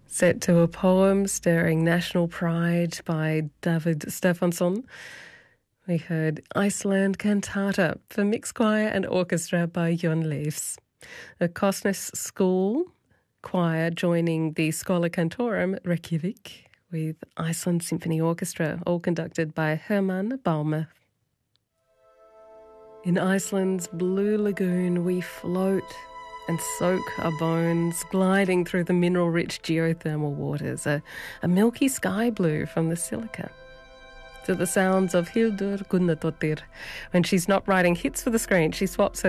Set to a poem stirring national pride by David Stefansson. We heard Iceland Cantata for mixed choir and orchestra by Jon Leifs. The Kostnes School choir joining the Schola Cantorum Reykjavik with Iceland Symphony Orchestra, all conducted by Hermann Baumer. In Iceland's blue lagoon we float and soak our bones, gliding through the mineral-rich geothermal waters, a milky sky blue from the silica. To the sounds of Hildur Gunnadóttir. When she's not writing hits for the screen, she swaps her